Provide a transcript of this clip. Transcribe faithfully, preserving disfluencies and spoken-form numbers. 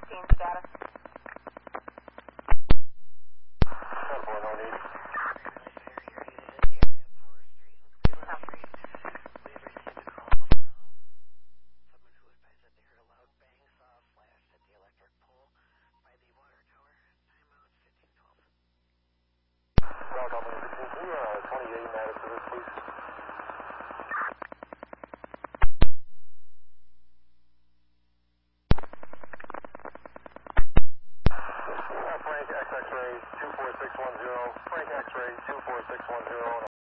Scene status. ten four, no need. Ground Company sixteen, can you uh, twenty-eight Madison, please? Uh, Frank X X-ray two four six one zero, Frank X-ray two four six one zero.